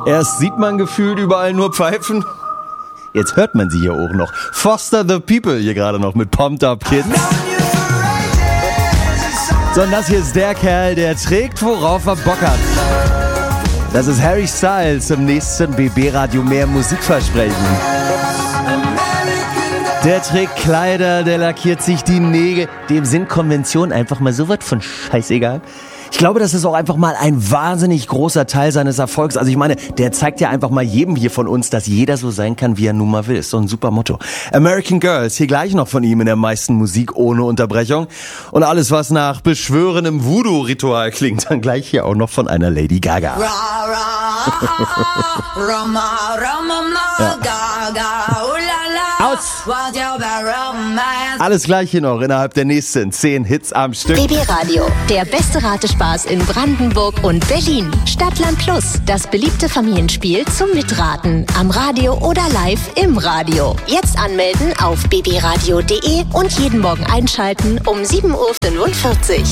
Erst sieht man gefühlt überall nur Pfeifen. Jetzt hört man sie hier auch noch. Foster the People hier gerade noch mit Pumped Up Kids. So, und das hier ist der Kerl, der trägt, worauf er Bock hat. Das ist Harry Styles im nächsten BB-Radio mehr Musikversprechen. Der trägt Kleider, der lackiert sich die Nägel. Dem sind Konventionen einfach mal so was von scheißegal. Ich glaube, das ist auch einfach mal ein wahnsinnig großer Teil seines Erfolgs. Also ich meine, der zeigt ja einfach mal jedem hier von uns, dass jeder so sein kann, wie er nun mal will. Ist so ein super Motto. American Girls, hier gleich noch von ihm in der meisten Musik ohne Unterbrechung. Und alles, was nach beschwörendem Voodoo-Ritual klingt, dann gleich hier auch noch von einer Lady Gaga. Aus! Alles gleich hier noch innerhalb der nächsten 10 Hits am Stück. BB Radio, der beste Ratespaß in Brandenburg und Berlin. Stadtland Plus, das beliebte Familienspiel zum Mitraten. Am Radio oder live im Radio. Jetzt anmelden auf bbradio.de und jeden Morgen einschalten um 7:45 Uhr.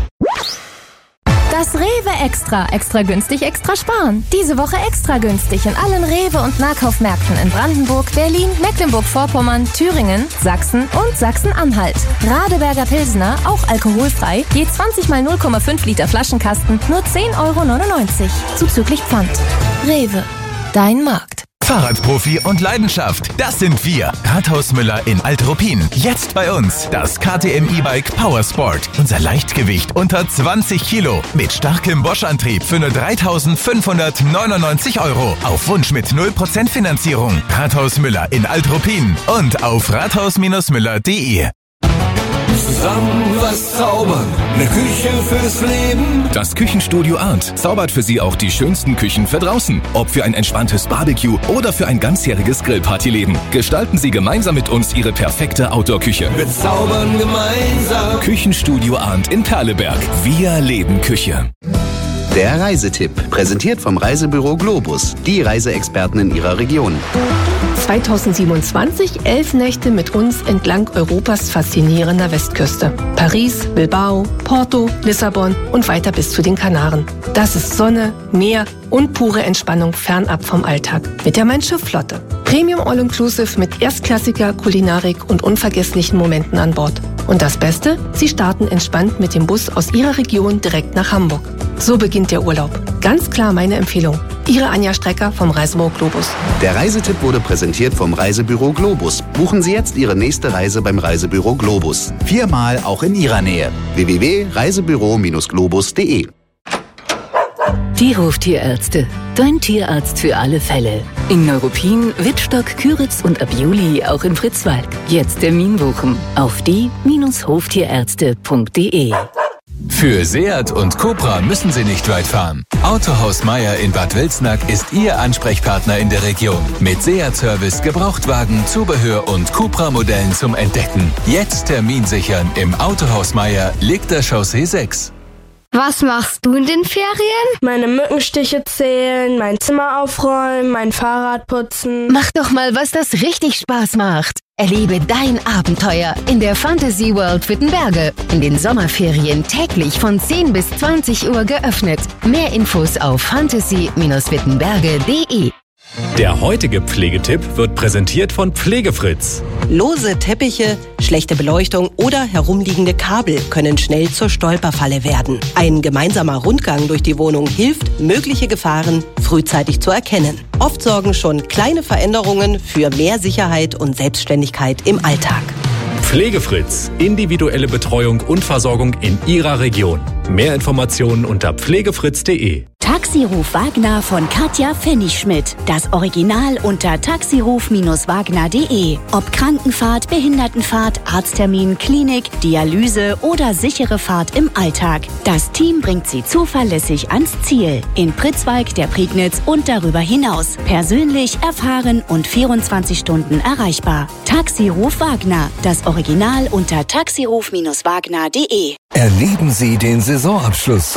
Das Rewe Extra. Extra günstig, extra sparen. Diese Woche extra günstig in allen Rewe- und Nahkaufmärkten in Brandenburg, Berlin, Mecklenburg-Vorpommern, Thüringen, Sachsen und Sachsen-Anhalt. Radeberger Pilsner, auch alkoholfrei, je 20 mal 0,5 Liter Flaschenkasten, nur 10,99 €. Zuzüglich Pfand. Rewe. Dein Markt. Fahrradprofi und Leidenschaft, das sind wir. Rathaus Müller in Alt-Ruppin. Jetzt bei uns das KTM E-Bike Powersport. Unser Leichtgewicht unter 20 Kilo. Mit starkem Bosch-Antrieb für nur 3.599 €. Auf Wunsch mit 0% Finanzierung. Rathaus Müller in Alt-Ruppin und auf rathaus-müller.de. Zusammen was zaubern, eine Küche fürs Leben. Das Küchenstudio Arndt zaubert für Sie auch die schönsten Küchen für draußen. Ob für ein entspanntes Barbecue oder für ein ganzjähriges Grillpartyleben. Gestalten Sie gemeinsam mit uns Ihre perfekte Outdoor-Küche. Wir zaubern gemeinsam. Küchenstudio Arndt in Perleberg. Wir leben Küche. Der Reisetipp, präsentiert vom Reisebüro Globus, die Reiseexperten in Ihrer Region. 2027 11 Nächte mit uns entlang Europas faszinierender Westküste. Paris, Bilbao, Porto, Lissabon und weiter bis zu den Kanaren. Das ist Sonne, Meer und pure Entspannung fernab vom Alltag. Mit der Mein Schiff Flotte. Premium All-Inclusive mit erstklassiger Kulinarik und unvergesslichen Momenten an Bord. Und das Beste? Sie starten entspannt mit dem Bus aus Ihrer Region direkt nach Hamburg. So beginnt der Urlaub. Ganz klar meine Empfehlung. Ihre Anja Strecker vom Reisebüro Globus. Der Reisetipp wurde präsentiert vom Reisebüro Globus. Buchen Sie jetzt Ihre nächste Reise beim Reisebüro Globus. 4-mal auch in Ihrer Nähe. www.reisebüro-globus.de. Die Hoftierärzte. Dein Tierarzt für alle Fälle. In Neuruppin, Wittstock, Küritz und ab Juli auch in Pritzwalk. Jetzt Termin buchen auf die-hoftierärzte.de. Für Seat und Cupra müssen Sie nicht weit fahren. Autohaus Meier in Bad Welsnack ist Ihr Ansprechpartner in der Region. Mit Seat-Service, Gebrauchtwagen, Zubehör und Cupra-Modellen zum Entdecken. Jetzt Termin sichern im Autohaus Meier, Liegter Chaussee 6. Was machst du in den Ferien? Meine Mückenstiche zählen, mein Zimmer aufräumen, mein Fahrrad putzen. Mach doch mal was, das richtig Spaß macht. Erlebe dein Abenteuer in der Fantasy World Wittenberge. In den Sommerferien täglich von 10 bis 20 Uhr geöffnet. Mehr Infos auf fantasy-wittenberge.de. Der heutige Pflegetipp wird präsentiert von Pflegefritz. Lose Teppiche, schlechte Beleuchtung oder herumliegende Kabel können schnell zur Stolperfalle werden. Ein gemeinsamer Rundgang durch die Wohnung hilft, mögliche Gefahren frühzeitig zu erkennen. Oft sorgen schon kleine Veränderungen für mehr Sicherheit und Selbstständigkeit im Alltag. Pflegefritz. Individuelle Betreuung und Versorgung in Ihrer Region. Mehr Informationen unter pflegefritz.de. Taxiruf Wagner von Katja Pfennigschmidt. Das Original unter taxiruf-wagner.de. Ob Krankenfahrt, Behindertenfahrt, Arzttermin, Klinik, Dialyse oder sichere Fahrt im Alltag. Das Team bringt Sie zuverlässig ans Ziel. In Pritzwalk, der Prignitz und darüber hinaus. Persönlich, erfahren und 24 Stunden erreichbar. Taxiruf Wagner. Das Original unter taxiruf-wagner.de. Erleben Sie den Saisonabschluss.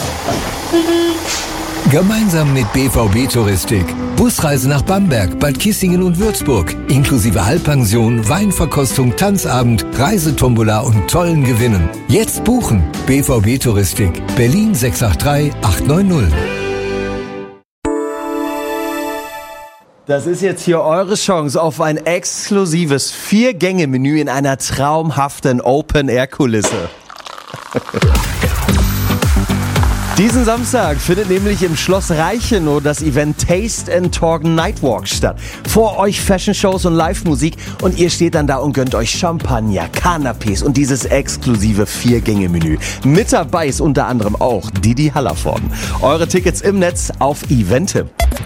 Gemeinsam mit BVB Touristik. Busreise nach Bamberg, Bad Kissingen und Würzburg. Inklusive Halbpension, Weinverkostung, Tanzabend, Reisetombola und tollen Gewinnen. Jetzt buchen. BVB Touristik. Berlin 683 890. Das ist jetzt hier eure Chance auf ein exklusives 4-Gänge-Menü in einer traumhaften Open-Air-Kulisse. Diesen Samstag findet nämlich im Schloss Reichenau das Event Taste and Talk Nightwalk statt. Vor euch Fashion-Shows und Live-Musik und ihr steht dann da und gönnt euch Champagner, Canapés und dieses exklusive 4-Gänge-Menü. Mit dabei ist unter anderem auch Didi Hallervorden. Eure Tickets im Netz auf Eventim.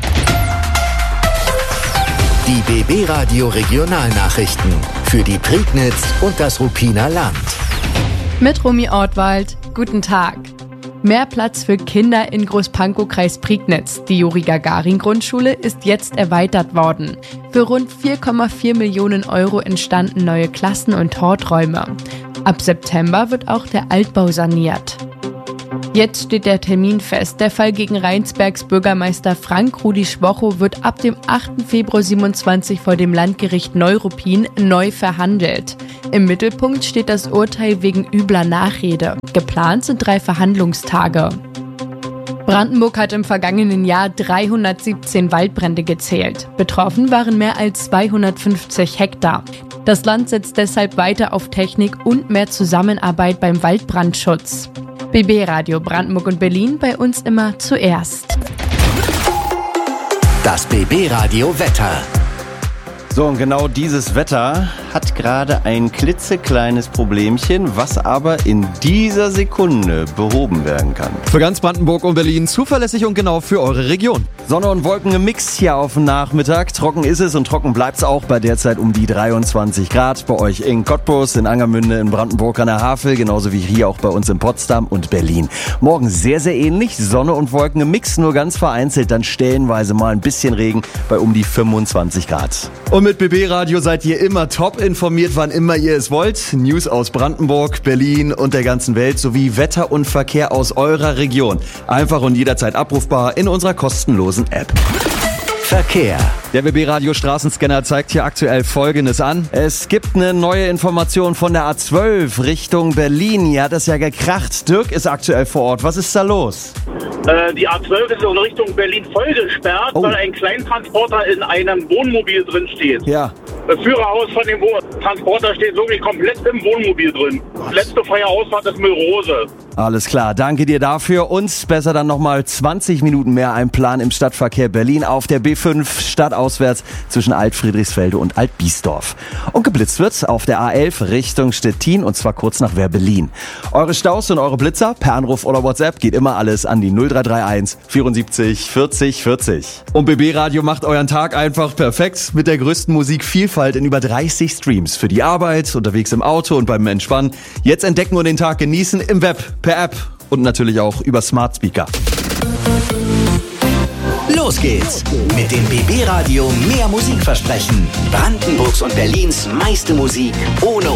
Die BB Radio Regionalnachrichten für die Prignitz und das Ruppiner Land. Mit Romy Ortwald, guten Tag. Mehr Platz für Kinder in Großpankow, Kreis Prignitz. Die Juri-Gagarin-Grundschule ist jetzt erweitert worden. Für rund 4,4 Millionen Euro entstanden neue Klassen- und Horträume. Ab September wird auch der Altbau saniert. Jetzt steht der Termin fest. Der Fall gegen Rheinsbergs Bürgermeister Frank Rudi Schwocho wird ab dem 8. Februar 27 vor dem Landgericht Neuruppin neu verhandelt. Im Mittelpunkt steht das Urteil wegen übler Nachrede. Geplant sind 3 Verhandlungstage. Brandenburg hat im vergangenen Jahr 317 Waldbrände gezählt. Betroffen waren mehr als 250 Hektar. Das Land setzt deshalb weiter auf Technik und mehr Zusammenarbeit beim Waldbrandschutz. BB Radio Brandenburg und Berlin, bei uns immer zuerst. Das BB Radio Wetter. So, und genau dieses Wetter hat gerade ein klitzekleines Problemchen, was aber in dieser Sekunde behoben werden kann. Für ganz Brandenburg und Berlin zuverlässig und genau für eure Region. Sonne und Wolken im Mix hier auf dem Nachmittag. Trocken ist es und trocken bleibt's auch bei derzeit um die 23 Grad. Bei euch in Cottbus, in Angermünde, in Brandenburg an der Havel, genauso wie hier auch bei uns in Potsdam und Berlin. Morgen sehr, sehr ähnlich. Sonne und Wolken im Mix, nur ganz vereinzelt, dann stellenweise mal ein bisschen Regen bei um die 25 Grad. Und mit BB Radio seid ihr immer top informiert, wann immer ihr es wollt. News aus Brandenburg, Berlin und der ganzen Welt sowie Wetter und Verkehr aus eurer Region. Einfach und jederzeit abrufbar in unserer kostenlosen App. Verkehr. Der BB Radio Straßenscanner zeigt hier aktuell Folgendes an. Es gibt eine neue Information von der A12 Richtung Berlin. Hier hat es ja gekracht. Dirk ist aktuell vor Ort. Was ist da los? Die A12 ist in Richtung Berlin voll gesperrt, weil ein Kleintransporter in einem Wohnmobil drin steht. Ja. Das Führerhaus von dem Transporter steht wirklich komplett im Wohnmobil drin. Letzte freie Ausfahrt ist Müllrose. Alles klar, danke dir dafür. Und besser dann nochmal 20 Minuten mehr Plan im Stadtverkehr Berlin auf der B5 stadtauswärts zwischen Alt-Friedrichsfelde und Alt-Biesdorf. Und geblitzt wird auf der A11 Richtung Stettin und zwar kurz nach Wehr-Berlin. Eure Staus und eure Blitzer per Anruf oder WhatsApp geht immer alles an die 0331 74 40 40. Und BB Radio macht euren Tag einfach perfekt mit der größten Musikvielfalt in über 30 Streams. Für die Arbeit, unterwegs im Auto und beim Entspannen. Jetzt entdecken und den Tag genießen im Web, per App und natürlich auch über Smart Speaker. Los geht's mit dem BB Radio mehr Musikversprechen. Brandenburgs und Berlins meiste Musik ohne